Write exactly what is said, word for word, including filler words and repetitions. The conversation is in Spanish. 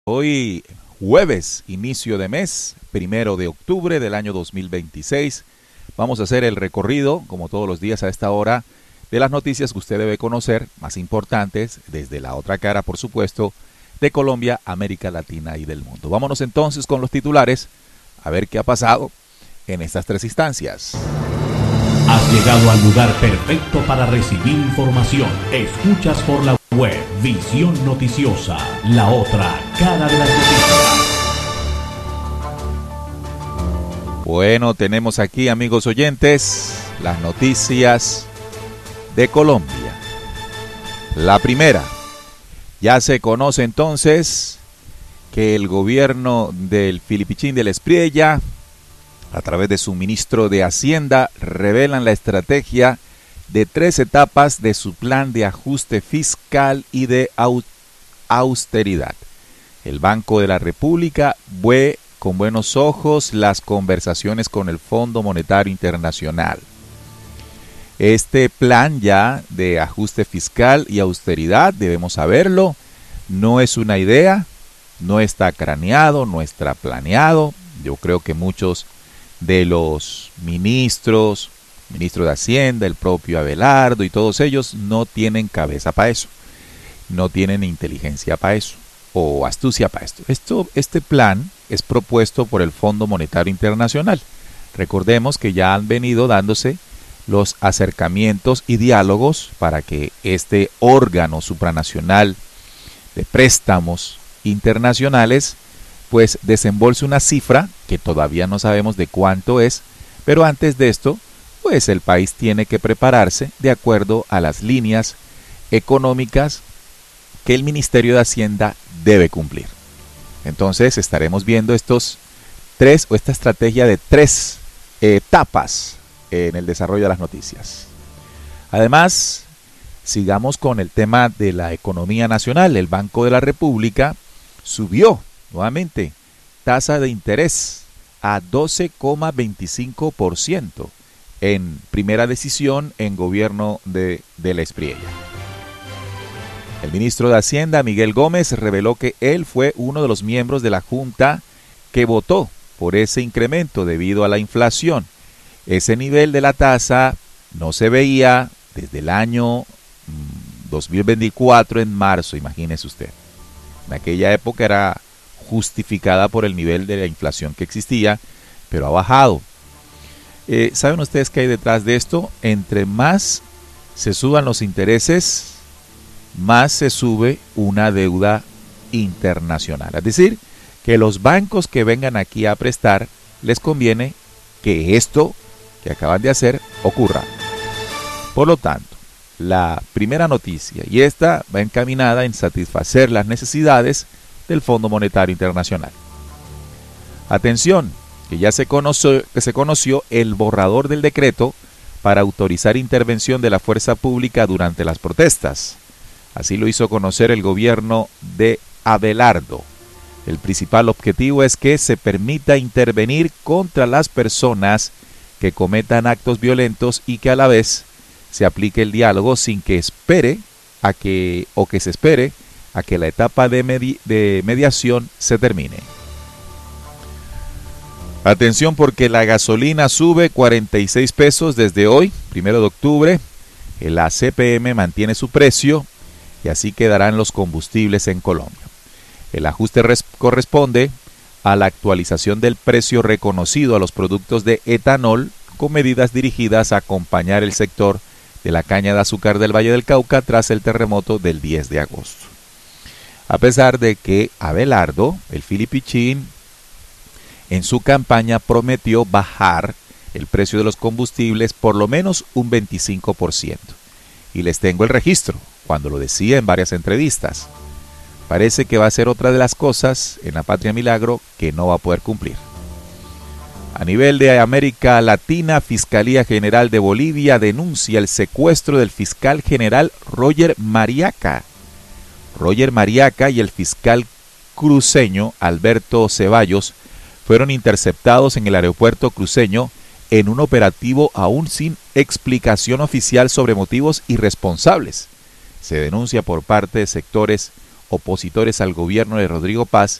Hoy jueves, inicio de mes, primero de octubre del año dos mil veintiséis. Vamos a hacer el recorrido, como todos los días a esta hora, de las noticias que usted debe conocer, más importantes, desde la otra cara, por supuesto, de Colombia, América Latina y del mundo. Vámonos entonces con los titulares, a ver qué ha pasado en estas tres instancias. Has llegado al lugar perfecto para recibir información. Escuchas por la web Visión Noticiosa, la otra cara de las noticias. Bueno, tenemos aquí, amigos oyentes, las noticias de Colombia. La primera, ya se conoce entonces que el gobierno del Filipichín de la Espriella, a través de su ministro de Hacienda, revelan la estrategia de tres etapas de su plan de ajuste fiscal y de austeridad. El Banco de la República ve con buenos ojos las conversaciones con el Fondo Monetario Internacional. Este plan ya de ajuste fiscal y austeridad, debemos saberlo, no es una idea, no está craneado, no está planeado. Yo creo que muchos de los ministros, ministro de Hacienda, el propio Abelardo y todos ellos no tienen cabeza para eso, no tienen inteligencia para eso o astucia para esto. Esto. Este plan es propuesto por el Fondo Monetario Internacional. Recordemos que ya han venido dándose los acercamientos y diálogos para que este órgano supranacional de préstamos internacionales pues desembolse una cifra que todavía no sabemos de cuánto es, pero antes de esto, pues el país tiene que prepararse de acuerdo a las líneas económicas que el Ministerio de Hacienda debe cumplir. Entonces estaremos viendo estos tres o esta estrategia de tres etapas en el desarrollo de las noticias. Además, sigamos con el tema de la economía nacional. El Banco de la República subió nuevamente tasa de interés a doce coma veinticinco por ciento en primera decisión en gobierno de, de la Espriella. El ministro de Hacienda, Miguel Gómez, reveló que él fue uno de los miembros de la Junta que votó por ese incremento debido a la inflación. Ese nivel de la tasa no se veía desde el año dos mil veinticuatro en marzo, imagínese usted. En aquella época era justificada por el nivel de la inflación que existía, pero ha bajado. Eh, ¿Saben ustedes qué hay detrás de esto? Entre más se suban los intereses, más se sube una deuda internacional. Es decir, que los bancos que vengan aquí a prestar, les conviene que esto que acaban de hacer ocurra. Por lo tanto, la primera noticia, y esta va encaminada en satisfacer las necesidades del Fondo Monetario Internacional. Atención, que ya se conoció, que se conoció el borrador del decreto para autorizar intervención de la fuerza pública durante las protestas. Así lo hizo conocer el gobierno de Abelardo. El principal objetivo es que se permita intervenir contra las personas que cometan actos violentos y que a la vez se aplique el diálogo sin que espere a que o que se espere a que la etapa de, medi de mediación se termine. Atención, porque la gasolina sube cuarenta y seis pesos desde hoy, primero de octubre. La C P M mantiene su precio y así quedarán los combustibles en Colombia. El ajuste corresponde a la actualización del precio reconocido a los productos de etanol con medidas dirigidas a acompañar el sector de la caña de azúcar del Valle del Cauca tras el terremoto del diez de agosto. A pesar de que Abelardo, el Filipichín, en su campaña prometió bajar el precio de los combustibles por lo menos un veinticinco por ciento. Y les tengo el registro, cuando lo decía en varias entrevistas. Parece que va a ser otra de las cosas en la Patria Milagro que no va a poder cumplir. A nivel de América Latina, Fiscalía General de Bolivia denuncia el secuestro del fiscal general Roger Mariaca. Roger Mariaca y el fiscal cruceño Alberto Ceballos fueron interceptados en el aeropuerto cruceño en un operativo aún sin explicación oficial sobre motivos irresponsables. Se denuncia por parte de sectores opositores al gobierno de Rodrigo Paz